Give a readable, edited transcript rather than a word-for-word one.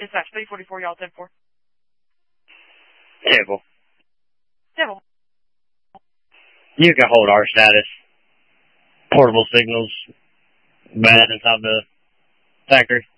Dispatch 344, y'all 10-4. Devil. Devil. You can hold our status. Portable signals bad inside the factory.